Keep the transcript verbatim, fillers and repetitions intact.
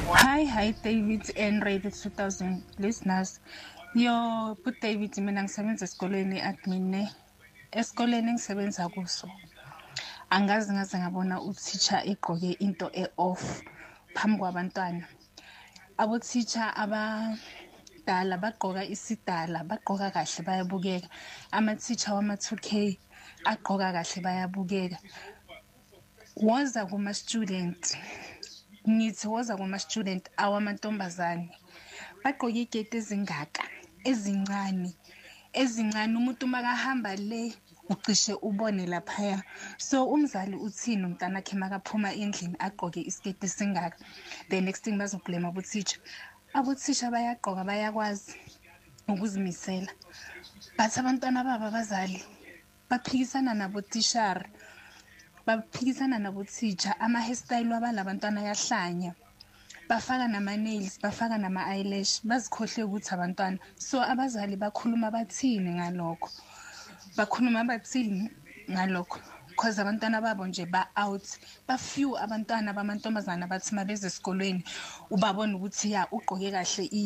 Hi, hi David and Radio two thousand listeners. Yo, but David mina ngisebenza esikoleni admin. Esikoleni engisebenza kuso. Angazi ngaze ngabona uthisha egqoke into e-off phambi kwabantwana. Abo teacher abadala bagqoka isidala, bagqoka kahle bayabukeka. Ama teacher wama two K agqoka kahle bayabukeka. Woza kuma student. Ngithi woza kuma student awamantombazane. Bagqoka igeti ezingaka, ezincane, ezincane umuntu makahamba le ucishe ubone laphaya. So umzali uthini umntana wakhe makaphuma endlini agqoke isiketi singaka. The next thing bazoblame abo teacher. Abo teacher bayagqoka bayakwazi ukuzimisela. But abantwana baba abazali baphikisana nabo teacher. Baphikisana nabo teacher ama hairstyle wabalabantwana ayahlanya. Bafaka nama nails, bafaka nama eyelash, bazikhohle ukuthi abantwana. So abazali bakhuluma bathini ngalokho. Bakhuluma bathini ngalokho. Because abantwana babo nje ba out. Ba few abantwana bamantombazana bathi mabeze esikolweni ubabona ukuthi ya ugqoke kahle